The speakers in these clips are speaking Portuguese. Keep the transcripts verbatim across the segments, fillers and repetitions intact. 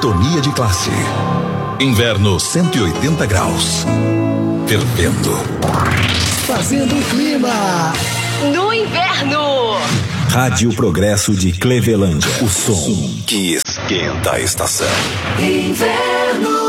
Sintonia de classe. Inverno cento e oitenta graus. Fervendo. Fazendo clima. No inverno. Rádio Progresso de Clevelândia. O som que esquenta a estação. Inverno.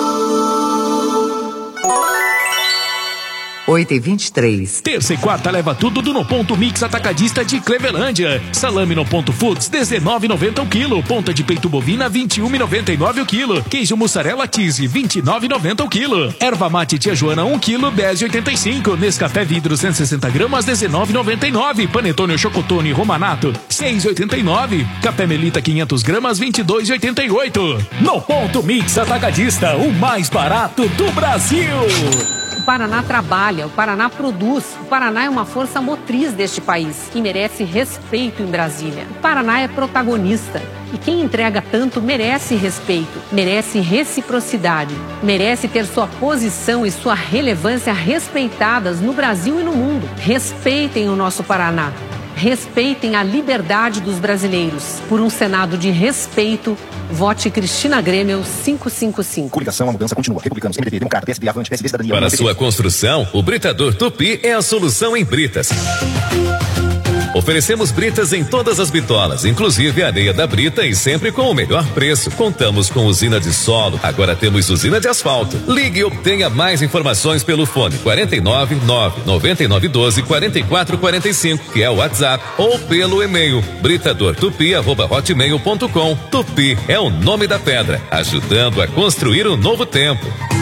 oito e vinte e três. Terça e quarta leva tudo do No Ponto Mix Atacadista de Clevelândia. Salame No Ponto Foods, dezenove reais e noventa centavos o quilo. Ponta de peito bovina, vinte e um reais e noventa e nove centavos o quilo. Queijo mussarela cheese, vinte e nove reais e noventa centavos o quilo. Erva mate Tia Joana, um quilo, dez reais e oitenta e cinco centavos. Nescafé vidro, cento e sessenta gramas, dezenove reais e noventa e nove centavos. Panetone Chocotone Romanato, seis reais e oitenta e nove centavos. Café Melita, quinhentas gramas, vinte e dois reais e oitenta e oito centavos. No Ponto Mix Atacadista, o mais barato do Brasil. O Paraná trabalha, o Paraná produz, o Paraná é uma força motriz deste país, que merece respeito em Brasília. O Paraná é protagonista e quem entrega tanto merece respeito, merece reciprocidade, merece ter sua posição e sua relevância respeitadas no Brasil e no mundo. Respeitem o nosso Paraná. Respeitem a liberdade dos brasileiros. Por um Senado de respeito, vote Cristina Grêmio quinhentos e cinquenta e cinco. Coligação, a mudança continua. Republicanos, M D B, Democrata, P S D, Avante, P S B, Cidadania. Para sua construção, o Britador Tupi é a solução em britas. Oferecemos britas em todas as bitolas, inclusive areia da brita e sempre com o melhor preço. Contamos com usina de solo, agora temos usina de asfalto. Ligue e obtenha mais informações pelo fone quarenta e nove, nove nove nove um dois, quatro quatro quatro cinco, que é o WhatsApp, ou pelo e-mail britadortupi arroba hotmail ponto com. Tupi é o nome da pedra, ajudando a construir um novo tempo.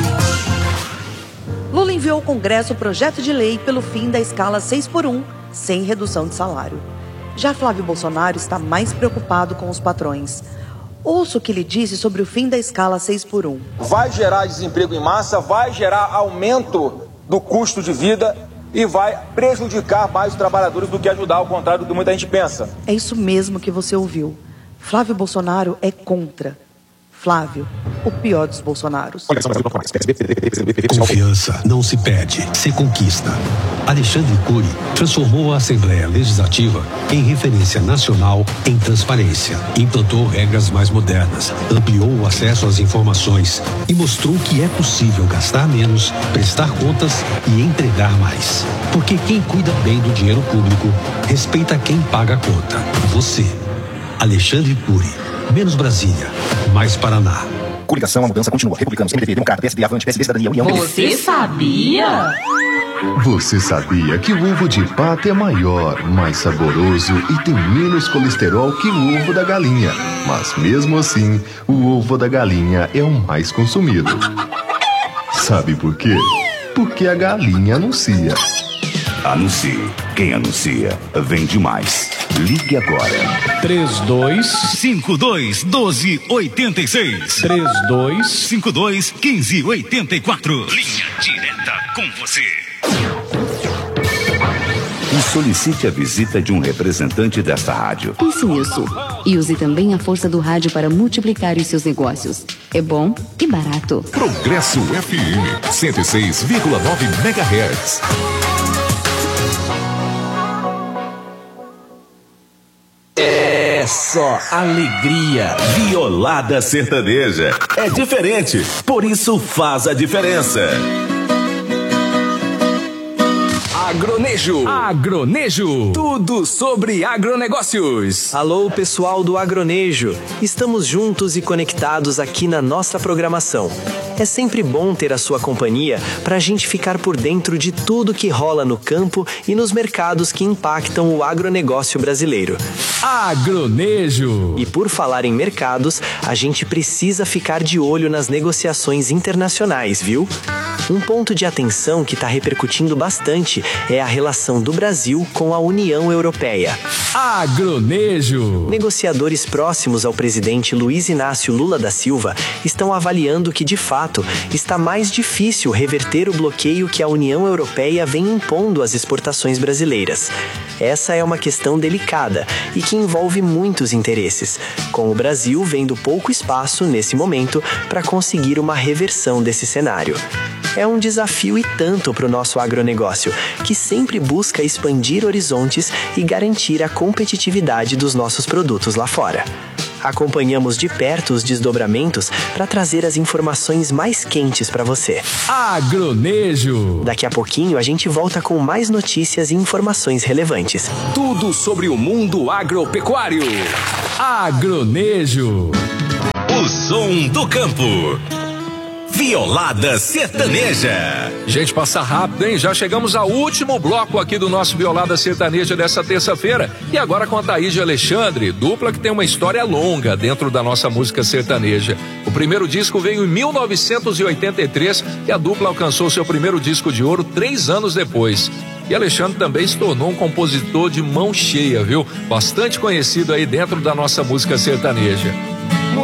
Lula enviou ao Congresso o projeto de lei pelo fim da escala seis por um, sem redução de salário. Já Flávio Bolsonaro está mais preocupado com os patrões. Ouça o que ele disse sobre o fim da escala seis por um. Vai gerar desemprego em massa, vai gerar aumento do custo de vida e vai prejudicar mais os trabalhadores do que ajudar, ao contrário do que muita gente pensa. É isso mesmo que você ouviu. Flávio Bolsonaro é contra. Flávio, o pior dos Bolsonaros. Confiança não se pede, se conquista. Alexandre Cury transformou a Assembleia Legislativa em referência nacional em transparência. Implantou regras mais modernas, ampliou o acesso às informações e mostrou que é possível gastar menos, prestar contas e entregar mais. Porque quem cuida bem do dinheiro público respeita quem paga a conta. Você. Alexandre Cury. Menos Brasília, mais Paraná. Coligação, a mudança continua. Republicanos, M D B, Democrata, P S D, Avante, P S B, Cidadania, União. Você sabia? Você sabia que o ovo de pato é maior, mais saboroso e tem menos colesterol que o ovo da galinha? Mas mesmo assim, o ovo da galinha é o mais consumido. Sabe por quê? Porque a galinha anuncia. Anuncie. Quem anuncia, vende mais. Ligue agora. três dois cinco dois um dois oito seis. três dois cinco dois um cinco oito quatro. Linha direta com você. E solicite a visita de um representante desta rádio. Pense nisso. E use também a força do rádio para multiplicar os seus negócios. É bom e barato. Progresso F M cento e seis vírgula nove megahertz. É só alegria. Violada sertaneja. É diferente, por isso faz a diferença. Agronejo. Agronejo. Tudo sobre agronegócios. Alô, pessoal do Agronejo. Estamos juntos e conectados aqui na nossa programação. É sempre bom ter a sua companhia para a gente ficar por dentro de tudo que rola no campo e nos mercados que impactam o agronegócio brasileiro. Agronejo. E por falar em mercados, a gente precisa ficar de olho nas negociações internacionais, viu? Um ponto de atenção que está repercutindo bastante é a relação do Brasil com a União Europeia. Agronejo. Negociadores próximos ao presidente Luiz Inácio Lula da Silva estão avaliando que, de fato, está mais difícil reverter o bloqueio que a União Europeia vem impondo às exportações brasileiras. Essa é uma questão delicada e que envolve muitos interesses, com o Brasil vendo pouco espaço, nesse momento, para conseguir uma reversão desse cenário. É um desafio e tanto para o nosso agronegócio, que sempre busca expandir horizontes e garantir a competitividade dos nossos produtos lá fora. Acompanhamos de perto os desdobramentos para trazer as informações mais quentes para você. Agronejo. Daqui a pouquinho a gente volta com mais notícias e informações relevantes. Tudo sobre o mundo agropecuário. Agronejo. O som do campo. Violada Sertaneja. Gente, passa rápido, hein? Já chegamos ao último bloco aqui do nosso Violada Sertaneja dessa terça-feira. E agora com a Thaís e Alexandre, dupla que tem uma história longa dentro da nossa música sertaneja. O primeiro disco veio em mil novecentos e oitenta e três e a dupla alcançou seu primeiro disco de ouro três anos depois. E Alexandre também se tornou um compositor de mão cheia, viu? Bastante conhecido aí dentro da nossa música sertaneja.